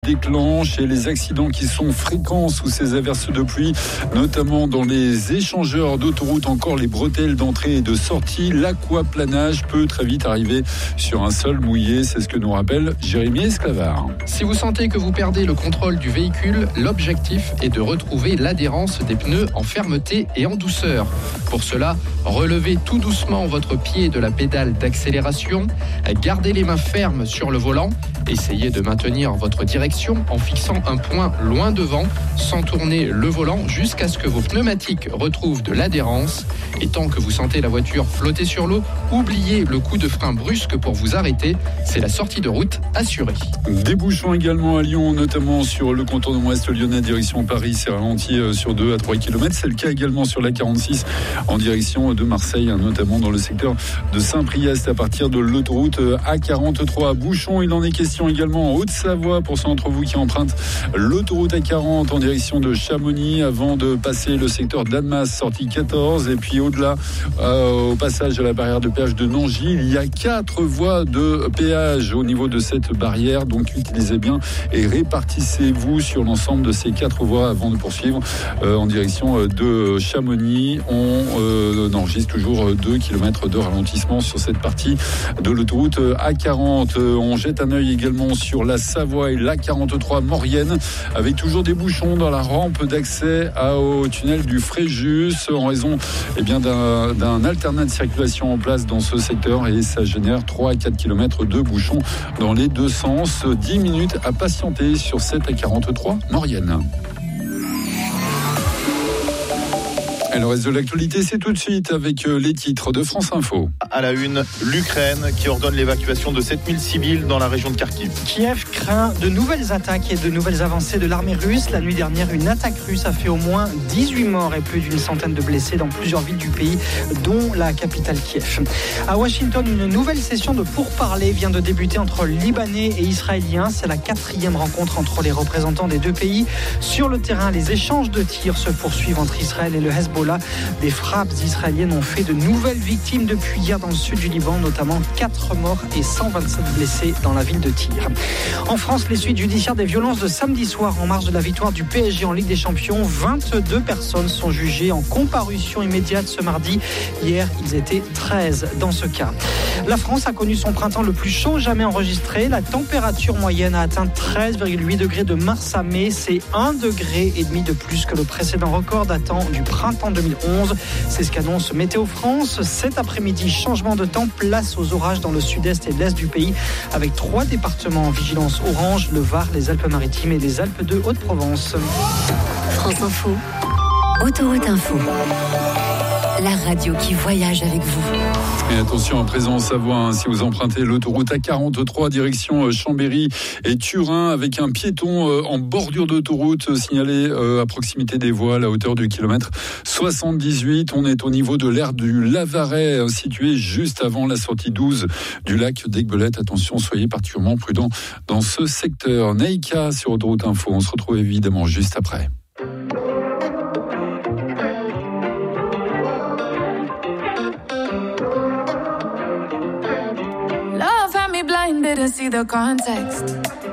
déclenche et les accidents qui sont fréquents sous ces averses de pluie, notamment dans les échangeurs d'autoroute, encore les bretelles d'entrée et de sortie. L'aquaplanage peut très vite arriver sur un sol mouillé, c'est ce que nous rappelle Jérémy Esclavard. Si vous sentez que vous perdez le contrôle du véhicule, l'objectif est de retrouver l'adhérence des pneus en fermeté et en douceur. Pour cela, relevez tout doucement votre pied de la pédale d'accélération, gardez les mains fermes sur le volant, essayez de maintenir votre direction en fixant un point loin devant, sans tourner le volant jusqu'à ce que vos pneumatiques retrouvent de l'adhérence. Et tant que vous sentez la voiture flotter sur l'eau, oubliez le coup de frein brusque pour vous arrêter. C'est la sortie de route assurée. Des bouchons également à Lyon, notamment sur le contournement ouest lyonnais direction Paris. C'est ralenti sur 2 à 3 km. C'est le cas également sur la 46 en direction de Marseille, notamment dans le secteur de Saint-Priest à partir de l'autoroute A43. Bouchon, il en est question également en Haute-Savoie pour ceux d'entre vous qui empruntent l'autoroute A40 en direction de Chamonix avant de passer le secteur d'Annemasse, sortie 14. Et puis au-delà, au passage à la barrière de péage de Nangy, il y a 4 voies de péage au niveau de cette barrière. Donc utilisez bien et répartissez-vous sur l'ensemble de ces 4 voies avant de poursuivre en direction de Chamonix. On enregistre toujours 2 km de ralentissement sur cette partie de l'autoroute A40. On jette un œil également sur la Savoie et l'A43 Maurienne avec toujours des bouchons dans la rampe d'accès au tunnel du Fréjus en raison d'un alternat de circulation en place dans ce secteur et ça génère 3 à 4 km de bouchons dans les deux sens. 10 minutes à patienter sur cette A43 Maurienne. Et le reste de l'actualité, c'est tout de suite avec les titres de France Info. À la une, l'Ukraine qui ordonne l'évacuation de 7000 civils dans la région de Kharkiv. Kiev craint de nouvelles attaques et de nouvelles avancées de l'armée russe. La nuit dernière, une attaque russe a fait au moins 18 morts et plus d'une centaine de blessés dans plusieurs villes du pays, dont la capitale Kiev. À Washington, une nouvelle session de pourparlers vient de débuter entre Libanais et Israéliens. C'est la 4e rencontre entre les représentants des deux pays. Sur le terrain, les échanges de tirs se poursuivent entre Israël et le Hezbollah. Des frappes israéliennes ont fait de nouvelles victimes depuis hier dans le sud du Liban, notamment 4 morts et 127 blessés dans la ville de Tyr. En France, les suites judiciaires des violences de samedi soir en marge de la victoire du PSG en Ligue des Champions. 22 personnes sont jugées en comparution immédiate ce mardi. Hier, ils étaient 13 dans ce cas. La France a connu son printemps le plus chaud jamais enregistré. La température moyenne a atteint 13,8 degrés de mars à mai. C'est 1,5 degré de plus que le précédent record datant du printemps 2011. C'est ce qu'annonce Météo France. Cet après-midi, changement de temps, place aux orages dans le sud-est et l'est du pays, avec 3 départements en vigilance orange, le Var, les Alpes-Maritimes et les Alpes de Haute-Provence. France Info, Autoroute Info, la radio qui voyage avec vous. Et attention à présent en Savoie, si vous empruntez l'autoroute A43 direction Chambéry et Turin avec un piéton en bordure d'autoroute signalé à proximité des voies à la hauteur du kilomètre 78. On est au niveau de l'aire du Lavaret situé juste avant la sortie 12 du lac d'Aiguebelette. Attention, soyez particulièrement prudents dans ce secteur. Naïka sur Autoroute Info, on se retrouve évidemment juste après. Didn't see the context.